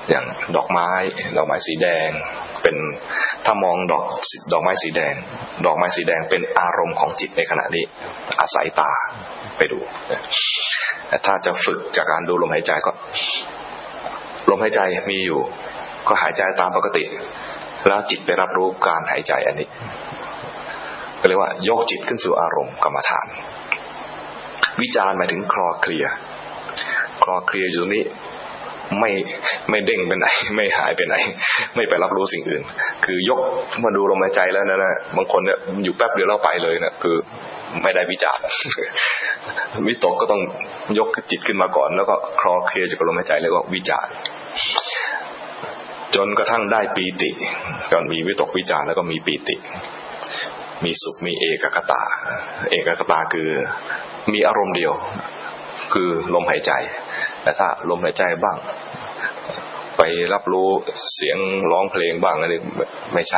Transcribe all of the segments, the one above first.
อย่างดอกไม้สีแดงเป็นถ้ามองดอกไม้สีแดงเป็นอารมณ์ของจิตในขณะนี้อาศัยตาไปดูแต่ถ้าจะฝึกจากการดูลมหายใจก็ลมหายใจมีอยู่ก็หายใจตามปกติแล้วจิตไปรับรู้การหายใจอันนี้ก็เรียกว่ายกจิตขึ้นสู่อารมณ์กรรมฐานวิจารณ์หมายถึงคลอเคลียอยู่ตรงนี้ไม่เด้งไปไหนไม่หายไปไหนไม่ไปรับรู้สิ่งอื่นคือยกมาดูลมหายใจแล้วนะบางคนเนี่ยอยู่แป๊บเดียวแล้วไปเลยนะคือไม่ได้วิจารณ์วิตกก็ต้องยกจิตขึ้นมาก่อนแล้วก็คลอเคลียจากลมหายใจแล้วก็วิจารณ์จนกระทั่งได้ปีติก่อนมีวิตกวิจารณ์แล้วก็มีปีติมีสุขมีเอกคตาคือมีอารมณ์เดียวคือลมหายใจแต่ถ้าลมหายใจบ้างไปรับรู้เสียงร้องเพลงบ้างอะไรไม่ใช่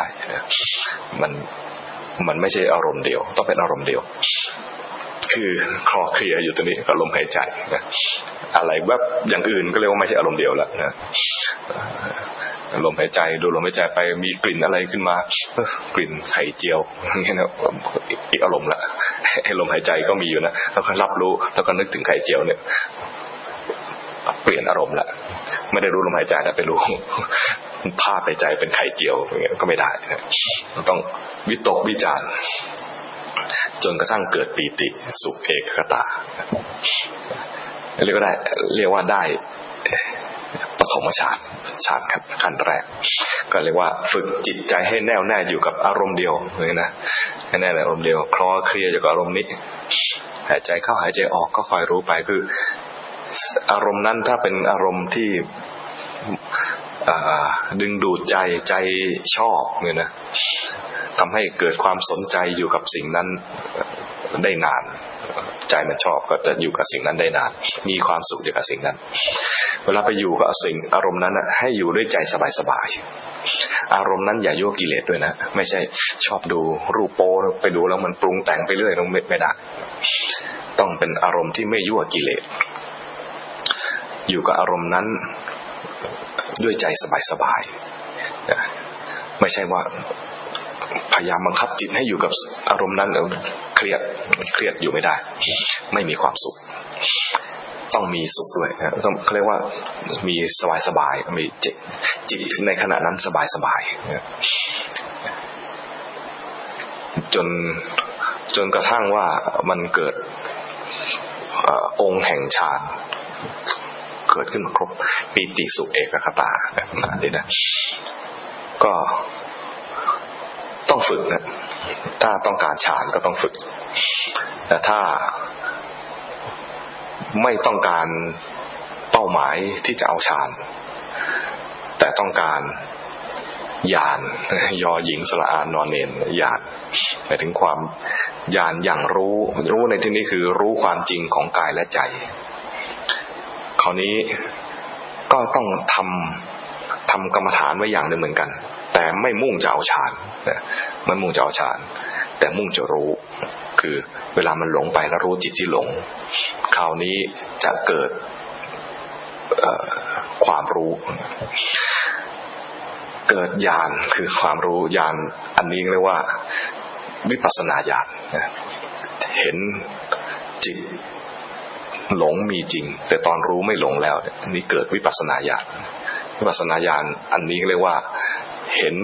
มันไม่ใช่อารมณ์เดียวต้องเป็นอารมณ์เดียวคือคลอเคลียอยู่ตรงนี้กับลมหายใจนะอะไรแบบอย่างอื่นก็เรียกว่าไม่ใช่อารมณ์เดียวแล้วนะลมหายใจดูลมหายใจไปมีกลิ่นอะไรขึ้นมากลิ่นไข่เจียวอย่างเงี้ยนะอีกอารมณ์ละให้ลมหายใจก็มีอยู่นะแล้วก็รับรู้แล้วก็นึกถึงไข่เจียวเนี่ยเปลี่ยนอารมณ์ละไม่ได้รู้ลมหายใจแล้วไปรู้ภาพในใจเป็นไข่เจียวอย่างเงี้ยก็ไม่ได้นะต้องวิตกวิจารณ์จนกระทั่งเกิดปีติสุขเอกคตาเรียกว่าได้ปฐมฌานขั้นแรกก็เรียกว่าฝึกจิตใจให้แน่วแน่อยู่กับอารมณ์เดียวเลยนะให้แน่ในอารมณ์เดียวคลอเคลียอยู่กับอารมณ์นี้หายใจเข้าหายใจออกก็คอยรู้ไปคืออารมณ์นั้นถ้าเป็นอารมณ์ที่ดึงดูดใจชอบเนี่ยนะทำให้เกิดความสนใจอยู่กับสิ่งนั้นได้นานใจมันชอบก็จะอยู่กับสิ่งนั้นได้นานมีความสุขอยู่กับสิ่งนั้นเวลาไปอยู่กับสิ่งอารมณ์นั้นให้อยู่ด้วยใจสบายๆอารมณ์นั้นอย่ายั่วกิเลสด้วยนะไม่ใช่ชอบดูรูปโป๊ไปดูแล้วมันปรุงแต่งไปเรื่อยไม่ได้ต้องเป็นอารมณ์ที่ไม่ยั่วกิเลสอยู่กับอารมณ์นั้นด้วยใจสบายๆไม่ใช่ว่าพยายามบังคับจิตให้อยู่กับอารมณ์นั้นเครียดอยู่ไม่ได้ไม่มีความสุขต้องมีสุขด้วยต้องเขาเรียกว่ามีสบายมีจิตในขณะนั้นสบายจนกระทั่งว่ามันเกิดองค์แห่งฌานเกิดขึ้นมาครบปีติสุขเอกคตาแบบนี้นะก็ต้องฝึกนะถ้าต้องการฌานก็ต้องฝึกแต่ถ้าไม่ต้องการเป้าหมายที่จะเอาฌานแต่ต้องการญาณยอหญิงสระอานอนเนนญาณหมายถึงความญาณอย่างรู้ในที่นี้คือรู้ความจริงของกายและใจคราวนี้ก็ต้องทำกรรมฐานไว้อย่างหนึ่งเหมือนกันแต่ไม่มุ่งจะเอาฌานไม่มุ่งจะเอาฌานแต่มุ่งจะรู้คือเวลามันหลงไปแล้วรู้จิตที่หลงคราวนี้จะเกิดความรู้เกิดญาณคือความรู้ญาณอันนี้เรียกว่าวิปัสสนาญาณเห็นจิตหลงมีจริงแต่ตอนรู้ไม่หลงแล้วนี่เกิดวิปัสสนาญาณอันนี้เรียกว่าเห็น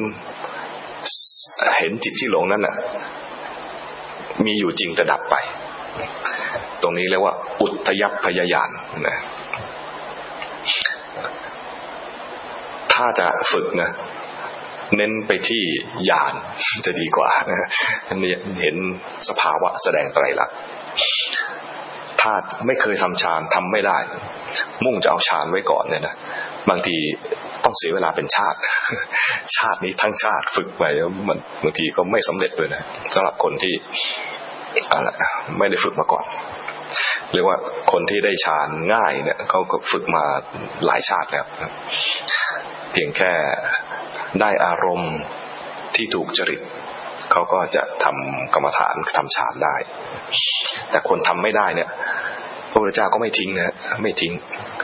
จิตที่หลงนั้นน่ะมีอยู่จริงแต่ดับไปตรงนี้เรียกว่าอุทยัพพยญาณนะถ้าจะฝึกนะเน้นไปที่ญาณจะดีกว่าเห็นสภาวะแสดงไตรลักษณ์ถ้าไม่เคยทำฌานทำไม่ได้มุ่งจะเอาฌานไว้ก่อนเนี่ยนะบางทีต้องเสียเวลาเป็นชาตินี้ทั้งชาติฝึกไปแล้วมันบางทีก็ไม่สำเร็จเลยนะสำหรับคนที่ไม่ได้ฝึกมาก่อนเรียกว่าคนที่ได้ฌานง่ายเนี่ยเขาก็ฝึกมาหลายชาติแล้วเพียงแค่ได้อารมณ์ที่ถูกจริตเขาก็จะทำกรรมฐานทำฌานได้แต่คนทำไม่ได้เนี่ยพระพุทธเจ้าก็ไม่ทิ้งนะไม่ทิ้ง